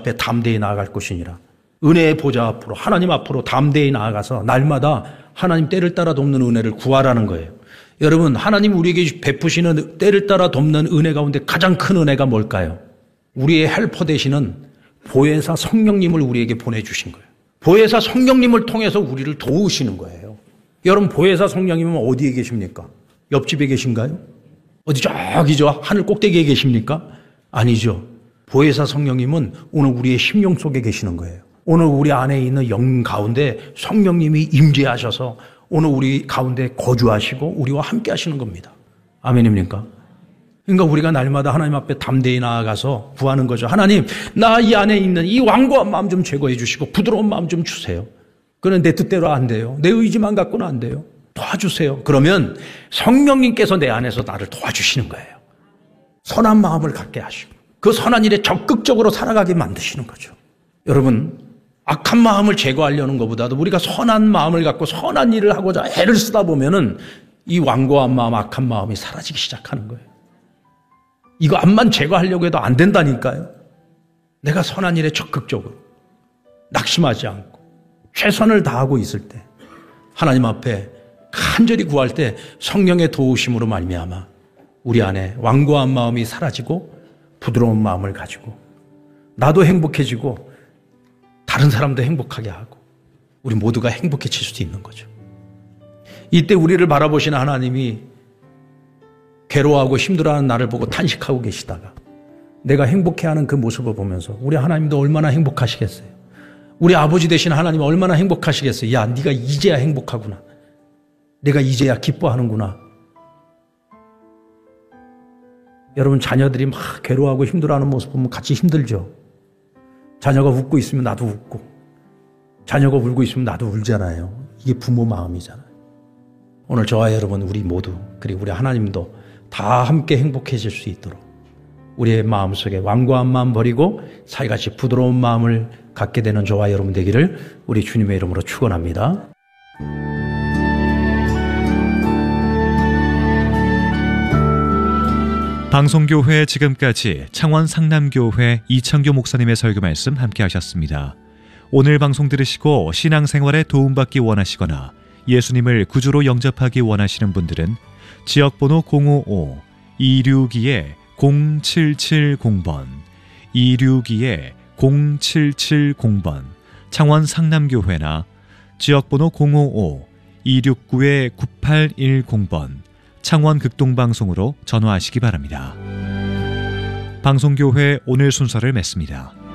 앞에 담대히 나아갈 것이니라. 은혜의 보좌 앞으로, 하나님 앞으로 담대히 나아가서 날마다 하나님 때를 따라 돕는 은혜를 구하라는 거예요. 여러분, 하나님 우리에게 베푸시는 때를 따라 돕는 은혜 가운데 가장 큰 은혜가 뭘까요? 우리의 헬퍼 되시는 보혜사 성령님을 우리에게 보내주신 거예요. 보혜사 성령님을 통해서 우리를 도우시는 거예요. 여러분, 보혜사 성령님은 어디에 계십니까? 옆집에 계신가요? 어디 저기 저 하늘 꼭대기에 계십니까? 아니죠. 보혜사 성령님은 오늘 우리의 심령 속에 계시는 거예요. 오늘 우리 안에 있는 영 가운데 성령님이 임재하셔서 오늘 우리 가운데 거주하시고 우리와 함께 하시는 겁니다. 아멘입니까? 그러니까 우리가 날마다 하나님 앞에 담대히 나아가서 구하는 거죠. 하나님, 나 이 안에 있는 이 완고한 마음 좀 제거해 주시고 부드러운 마음 좀 주세요. 그는 내 뜻대로 안 돼요. 내 의지만 갖고는 안 돼요. 도와주세요. 그러면 성령님께서 내 안에서 나를 도와주시는 거예요. 선한 마음을 갖게 하시고 그 선한 일에 적극적으로 살아가게 만드시는 거죠. 여러분, 악한 마음을 제거하려는 것보다도 우리가 선한 마음을 갖고 선한 일을 하고자 애를 쓰다 보면은 이 완고한 마음, 악한 마음이 사라지기 시작하는 거예요. 이거 암만 제거하려고 해도 안 된다니까요. 내가 선한 일에 적극적으로 낙심하지 않고 최선을 다하고 있을 때 하나님 앞에 간절히 구할 때 성령의 도우심으로 말미암아 우리 안에 완고한 마음이 사라지고 부드러운 마음을 가지고 나도 행복해지고 다른 사람도 행복하게 하고 우리 모두가 행복해질 수 있는 거죠. 이때 우리를 바라보시는 하나님이 괴로워하고 힘들어하는 나를 보고 탄식하고 계시다가 내가 행복해하는 그 모습을 보면서 우리 하나님도 얼마나 행복하시겠어요. 우리 아버지 되신 하나님 얼마나 행복하시겠어요. 야, 네가 이제야 행복하구나. 내가 이제야 기뻐하는구나. 여러분, 자녀들이 막 괴로워하고 힘들어하는 모습 보면 같이 힘들죠. 자녀가 웃고 있으면 나도 웃고 자녀가 울고 있으면 나도 울잖아요. 이게 부모 마음이잖아요. 오늘 저와 여러분 우리 모두 그리고 우리 하나님도 다 함께 행복해질 수 있도록 우리의 마음속에 완고한 마음 버리고 사이같이 부드러운 마음을 갖게 되는 저와 여러분 되기를 우리 주님의 이름으로 축원합니다. 방송교회 지금까지 창원 상남교회 이창교 목사님의 설교 말씀 함께 하셨습니다. 오늘 방송 들으시고 신앙생활에 도움받기 원하시거나 예수님을 구주로 영접하기 원하시는 분들은 지역번호 055-262-0770번 262-0770번 창원 상남교회나 지역번호 055-269-9810번 창원 극동방송으로 전화하시기 바랍니다. 방송교회 오늘 순서를 맺습니다.